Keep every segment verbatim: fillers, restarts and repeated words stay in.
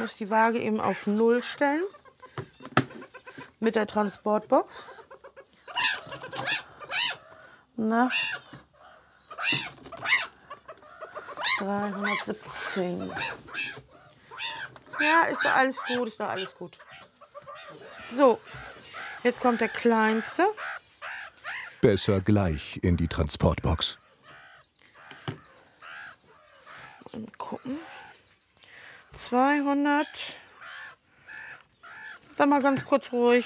muss die Waage eben auf Null stellen mit der Transportbox. Na, dreihundertsiebzehn. Ja, ist da alles gut, ist da alles gut. So, jetzt kommt der kleinste. Besser gleich in die Transportbox. Mal gucken. zweihundert. Sag mal ganz kurz ruhig.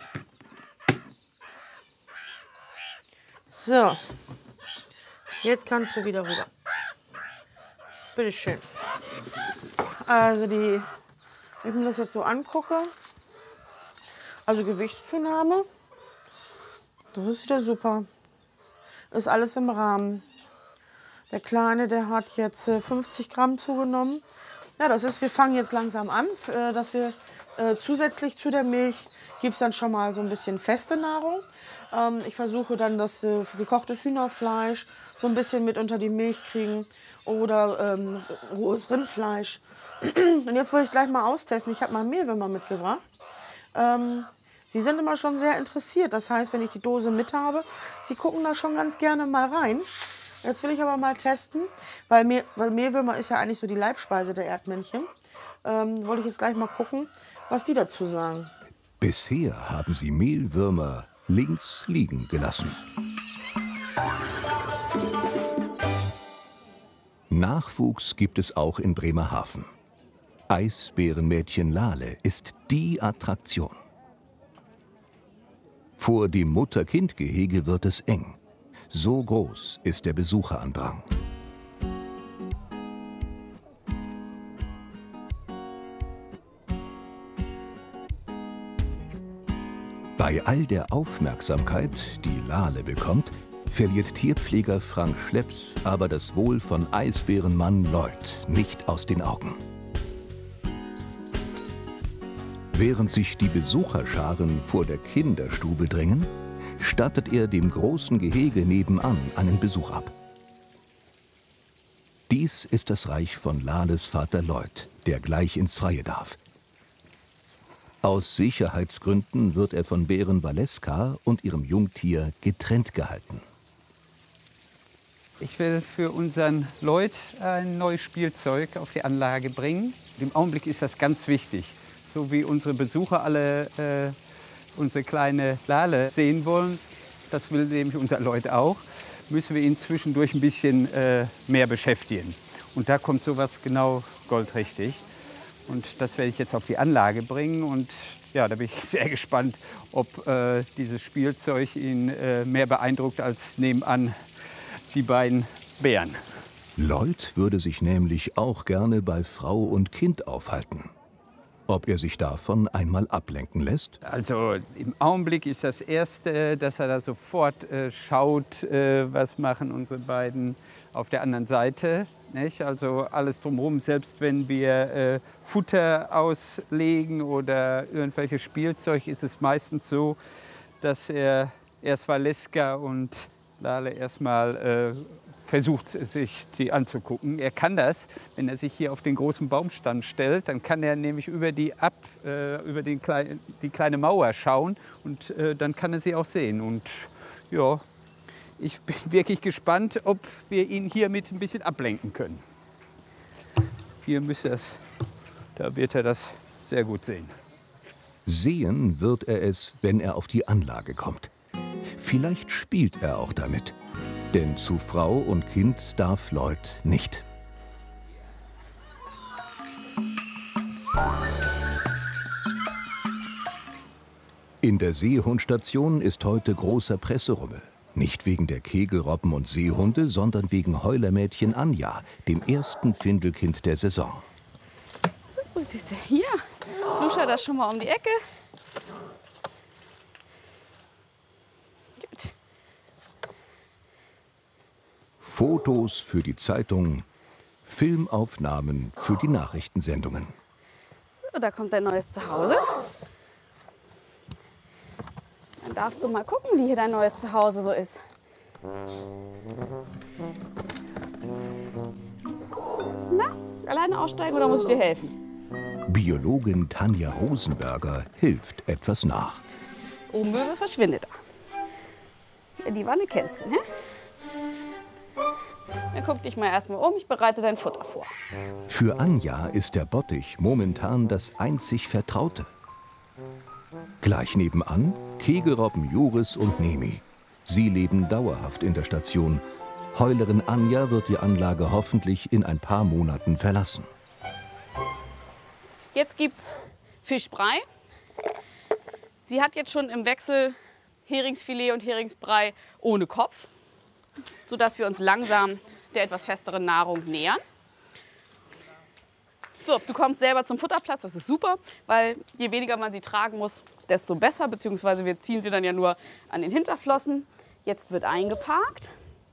So. Jetzt kannst du wieder rüber. Bitte schön. Also die, wenn ich mir das jetzt so angucke, also Gewichtszunahme, das ist wieder super. Ist alles im Rahmen. Der Kleine, der hat jetzt fünfzig Gramm zugenommen. Ja, das ist, wir fangen jetzt langsam an, dass wir äh, zusätzlich zu der Milch gibt es dann schon mal so ein bisschen feste Nahrung. Ähm, ich versuche dann das äh, gekochtes Hühnerfleisch so ein bisschen mit unter die Milch kriegen oder ähm, rohes Rindfleisch. Und jetzt wollte ich gleich mal austesten. Ich habe mal Mehlwürmer mitgebracht. Ähm, sie sind immer schon sehr interessiert. Das heißt, wenn ich die Dose mit habe, sie gucken da schon ganz gerne mal rein. Jetzt will ich aber mal testen, weil, Mehl, weil Mehlwürmer ist ja eigentlich so die Leibspeise der Erdmännchen. Ähm, wollte ich jetzt gleich mal gucken, was die dazu sagen. Bisher haben sie Mehlwürmer links liegen gelassen. Nachwuchs gibt es auch in Bremerhaven. Eisbärenmädchen Lale ist die Attraktion. Vor dem Mutter-Kind-Gehege wird es eng. So groß ist der Besucherandrang. Bei all der Aufmerksamkeit, die Lale bekommt, verliert Tierpfleger Frank Schlepps aber das Wohl von Eisbärenmann Lloyd nicht aus den Augen. Während sich die Besucherscharen vor der Kinderstube drängen, stattet er dem großen Gehege nebenan einen Besuch ab. Dies ist das Reich von Lales Vater Lloyd, der gleich ins Freie darf. Aus Sicherheitsgründen wird er von Bären Valeska und ihrem Jungtier getrennt gehalten. Ich will für unseren Lloyd ein neues Spielzeug auf die Anlage bringen. Im Augenblick ist das ganz wichtig. So wie unsere Besucher alle äh, unsere kleine Lale sehen wollen, das will nämlich unser Lloyd auch, müssen wir ihn zwischendurch ein bisschen äh, mehr beschäftigen. Und da kommt sowas genau goldrichtig. Und das werde ich jetzt auf die Anlage bringen. Und ja, da bin ich sehr gespannt, ob äh, dieses Spielzeug ihn äh, mehr beeindruckt als nebenan die beiden Bären. Lloyd würde sich nämlich auch gerne bei Frau und Kind aufhalten. Ob er sich davon einmal ablenken lässt? Also im Augenblick ist das Erste, dass er da sofort äh, schaut, äh, was machen unsere beiden auf der anderen Seite. Nicht? Also alles drumherum, selbst wenn wir äh, Futter auslegen oder irgendwelches Spielzeug, ist es meistens so, dass er erst Valeska und Lale erstmal äh, versucht, sich sie anzugucken. Er kann das, wenn er sich hier auf den großen Baumstamm stellt, dann kann er nämlich über die, Ab, äh, über den Klei die kleine Mauer schauen und äh, dann kann er sie auch sehen. Und ja, ich bin wirklich gespannt, ob wir ihn hiermit ein bisschen ablenken können. Hier müsste das, da wird er das sehr gut sehen. Sehen wird er es, wenn er auf die Anlage kommt. Vielleicht spielt er auch damit. Denn zu Frau und Kind darf Lloyd nicht. In der Seehundstation ist heute großer Presserummel. Nicht wegen der Kegelrobben und Seehunde, sondern wegen Heulermädchen Anja, dem ersten Findelkind der Saison. So, Süße, hier. Nun schaut das schon mal um die Ecke. Gut. Fotos für die Zeitung, Filmaufnahmen für die Nachrichtensendungen. So, da kommt dein neues Zuhause. Dann darfst du mal gucken, wie hier dein neues Zuhause so ist. Na, alleine aussteigen oder muss ich dir helfen? Biologin Tanja Rosenberger hilft etwas nach. Obenmöbel verschwindet. Ja, die Wanne kennst du, ne? Dann guck dich mal erstmal um, ich bereite dein Futter vor. Für Anja ist der Bottich momentan das einzig Vertraute. Gleich nebenan Kegelrobben Joris und Nemi. Sie leben dauerhaft in der Station. Heulerin Anja wird die Anlage hoffentlich in ein paar Monaten verlassen. Jetzt gibt's Fischbrei. Sie hat jetzt schon im Wechsel Heringsfilet und Heringsbrei ohne Kopf, sodass wir uns langsam der etwas festeren Nahrung nähern. So, du kommst selber zum Futterplatz, das ist super, weil je weniger man sie tragen muss, desto besser, beziehungsweise wir ziehen sie dann ja nur an den Hinterflossen. Jetzt wird eingeparkt.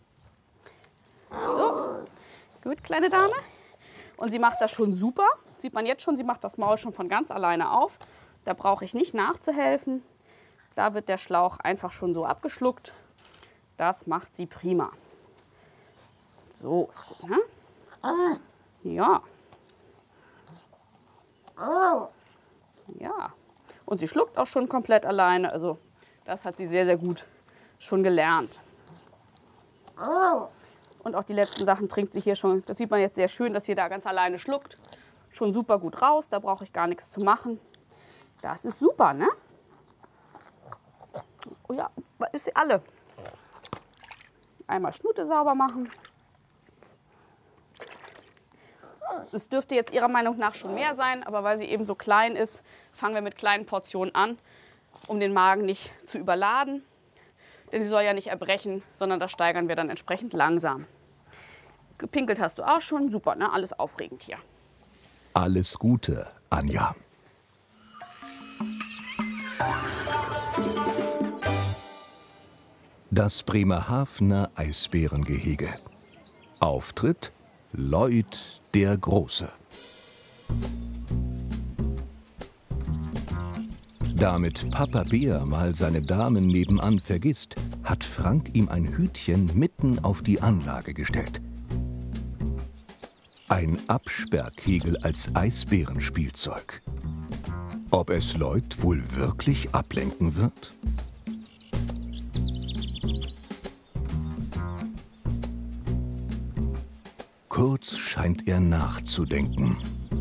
So, gut, kleine Dame. Und sie macht das schon super. Sieht man jetzt schon, sie macht das Maul schon von ganz alleine auf. Da brauche ich nicht nachzuhelfen. Da wird der Schlauch einfach schon so abgeschluckt. Das macht sie prima. So, ist gut, ne? Ja. Ja. Und sie schluckt auch schon komplett alleine. Also das hat sie sehr, sehr gut schon gelernt. Und auch die letzten Sachen trinkt sie hier schon. Das sieht man jetzt sehr schön, dass sie da ganz alleine schluckt. Schon super gut raus, da brauche ich gar nichts zu machen. Das ist super, ne? Oh ja, ist sie alle. Einmal Schnute sauber machen. Es dürfte jetzt ihrer Meinung nach schon mehr sein, aber weil sie eben so klein ist, fangen wir mit kleinen Portionen an, um den Magen nicht zu überladen. Denn sie soll ja nicht erbrechen, sondern das steigern wir dann entsprechend langsam. Gepinkelt hast du auch schon, super, ne? Alles aufregend hier. Alles Gute, Anja. Das Bremerhavener Eisbärengehege. Auftritt Lloyd der Große. Damit Papa Bär mal seine Damen nebenan vergisst, hat Frank ihm ein Hütchen mitten auf die Anlage gestellt. Ein Absperrkegel als Eisbärenspielzeug. Ob es Lloyd wohl wirklich ablenken wird? Kurz scheint er nachzudenken.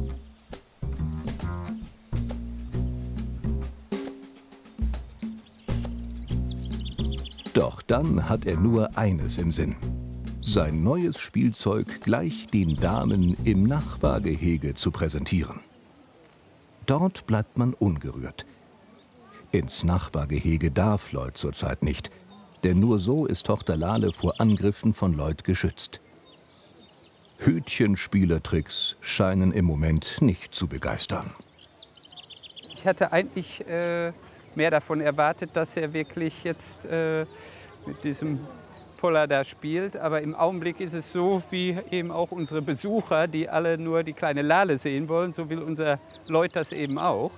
Doch dann hat er nur eines im Sinn: sein neues Spielzeug gleich den Damen im Nachbargehege zu präsentieren. Dort bleibt man ungerührt. Ins Nachbargehege darf Lloyd zurzeit nicht, denn nur so ist Tochter Lale vor Angriffen von Lloyd geschützt. Hütchenspielertricks scheinen im Moment nicht zu begeistern. Ich hatte eigentlich äh, mehr davon erwartet, dass er wirklich jetzt äh, mit diesem Poller da spielt. Aber im Augenblick ist es so, wie eben auch unsere Besucher, die alle nur die kleine Lale sehen wollen, so will unser Lloyd das eben auch.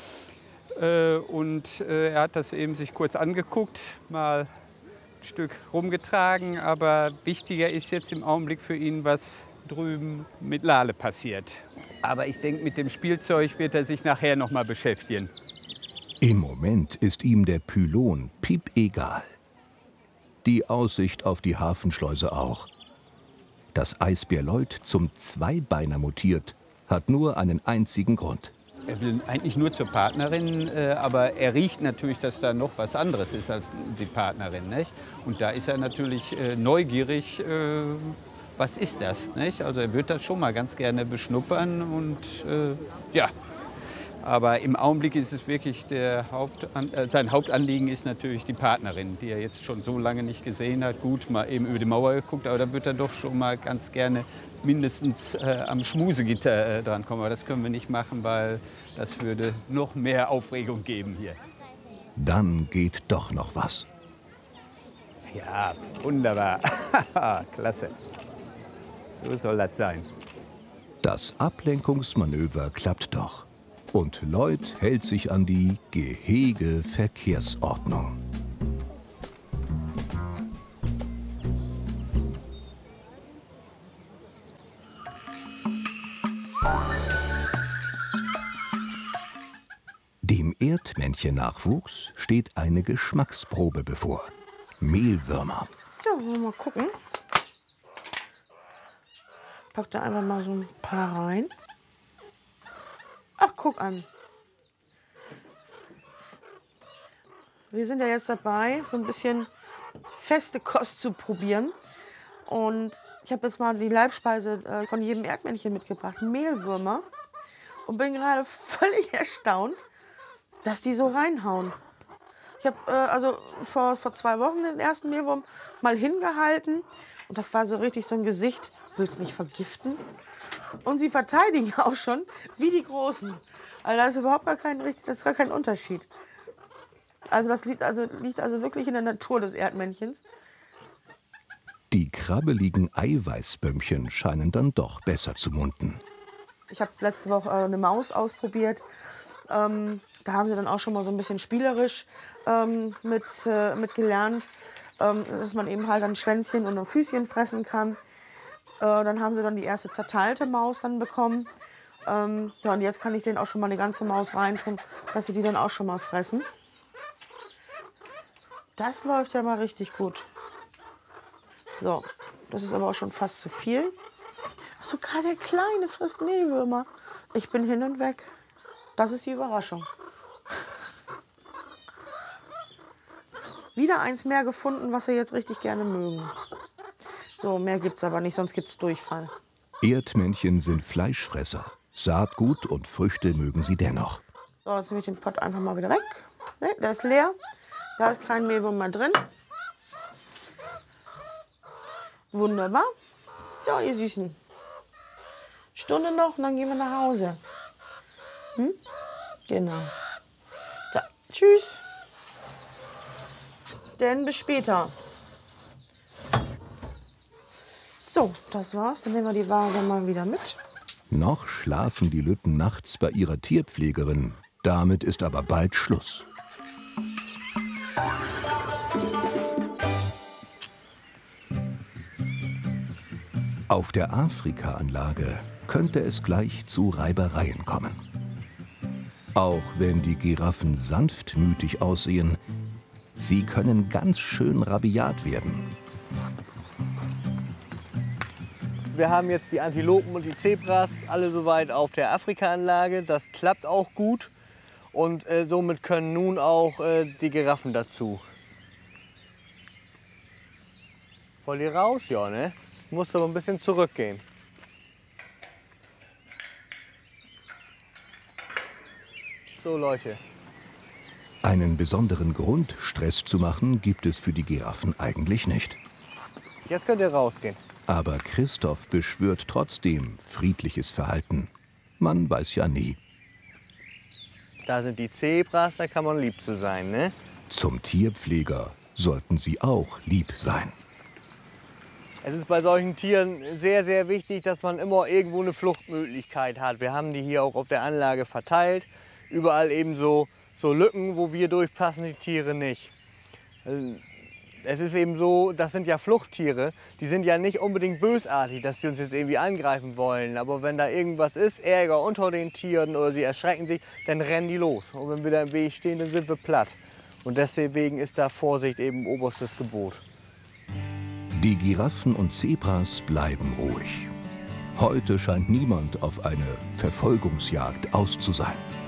Äh, und äh, er hat das eben sich kurz angeguckt, mal ein Stück rumgetragen. Aber wichtiger ist jetzt im Augenblick für ihn, was drüben mit Lale passiert. Aber ich denke, mit dem Spielzeug wird er sich nachher noch mal beschäftigen. Im Moment ist ihm der Pylon piepegal. Die Aussicht auf die Hafenschleuse auch. Dass Eisbär Lloyd zum Zweibeiner mutiert, hat nur einen einzigen Grund. Er will eigentlich nur zur Partnerin, äh, aber er riecht natürlich, dass da noch was anderes ist als die Partnerin, nicht? Und da ist er natürlich äh, neugierig, äh, was ist das, nicht? Also er wird das schon mal ganz gerne beschnuppern und äh, ja. Aber im Augenblick ist es wirklich der Hauptan äh, sein Hauptanliegen ist natürlich die Partnerin, die er jetzt schon so lange nicht gesehen hat. Gut, mal eben über die Mauer geguckt, aber da wird er doch schon mal ganz gerne mindestens äh, am Schmusegitter äh, dran kommen. Aber das können wir nicht machen, weil das würde noch mehr Aufregung geben hier. Dann geht doch noch was. Ja, wunderbar. Klasse. So soll das sein. Das Ablenkungsmanöver klappt doch. Und Lloyd hält sich an die Gehegeverkehrsordnung. Dem Erdmännchen-Nachwuchs steht eine Geschmacksprobe bevor. Mehlwürmer. Ja, wollen wir mal gucken. Pack da einfach mal so ein paar rein. Ach, guck an. Wir sind ja jetzt dabei, so ein bisschen feste Kost zu probieren. Und ich habe jetzt mal die Leibspeise von jedem Erdmännchen mitgebracht, Mehlwürmer. Und bin gerade völlig erstaunt, dass die so reinhauen. Ich habe äh, also vor, vor zwei Wochen den ersten Mehlwurm mal hingehalten. Und das war so richtig so ein Gesicht, willst mich vergiften? Und sie verteidigen auch schon wie die Großen. Also da ist überhaupt gar kein, das ist gar kein Unterschied. Also das liegt also, liegt also wirklich in der Natur des Erdmännchens. Die krabbeligen Eiweißbömmchen scheinen dann doch besser zu munden. Ich habe letzte Woche eine Maus ausprobiert. Ähm, da haben sie dann auch schon mal so ein bisschen spielerisch ähm, mit, äh, mit gelernt, ähm, dass man eben halt ein Schwänzchen und ein Füßchen fressen kann. Äh, dann haben sie dann die erste zerteilte Maus dann bekommen. Ähm, ja, und jetzt kann ich denen auch schon mal eine ganze Maus reintun, dass sie die dann auch schon mal fressen. Das läuft ja mal richtig gut. So, das ist aber auch schon fast zu viel. Ach, sogar der Kleine frisst Mehlwürmer. Ich bin hin und weg. Das ist die Überraschung. Wieder eins mehr gefunden, was sie jetzt richtig gerne mögen. So, mehr gibt's aber nicht, sonst gibt's Durchfall. Erdmännchen sind Fleischfresser. Saatgut und Früchte mögen sie dennoch. So, jetzt nehme ich den Pott einfach mal wieder weg. Ne, der ist leer. Da ist kein Mehlwurm mehr drin. Wunderbar. So, ihr Süßen. Stunde noch und dann gehen wir nach Hause. Hm? Genau. Ja, tschüss. Denn bis später. So, das war's. Dann nehmen wir die Waage mal wieder mit. Noch schlafen die Lütten nachts bei ihrer Tierpflegerin. Damit ist aber bald Schluss. Auf der Afrika-Anlage könnte es gleich zu Reibereien kommen. Auch wenn die Giraffen sanftmütig aussehen, sie können ganz schön rabiat werden. Wir haben jetzt die Antilopen und die Zebras alle soweit auf der Afrika-Anlage. Das klappt auch gut und äh, somit können nun auch äh, die Giraffen dazu. Wollt ihr raus? Ja, ne? Muss aber ein bisschen zurückgehen. So, Leute. Einen besonderen Grund, Stress zu machen, gibt es für die Giraffen eigentlich nicht. Jetzt könnt ihr rausgehen. Aber Christoph beschwört trotzdem friedliches Verhalten. Man weiß ja nie. Da sind die Zebras, da kann man lieb zu sein, ne? Zum Tierpfleger sollten sie auch lieb sein. Es ist bei solchen Tieren sehr, sehr wichtig, dass man immer irgendwo eine Fluchtmöglichkeit hat. Wir haben die hier auch auf der Anlage verteilt. Überall eben so, so Lücken, wo wir durchpassen, die Tiere nicht. Es ist eben so, das sind ja Fluchttiere, die sind ja nicht unbedingt bösartig, dass sie uns jetzt irgendwie angreifen wollen. Aber wenn da irgendwas ist, Ärger unter den Tieren oder sie erschrecken sich, dann rennen die los. Und wenn wir da im Weg stehen, dann sind wir platt. Und deswegen ist da Vorsicht eben oberstes Gebot. Die Giraffen und Zebras bleiben ruhig. Heute scheint niemand auf eine Verfolgungsjagd aus zu sein.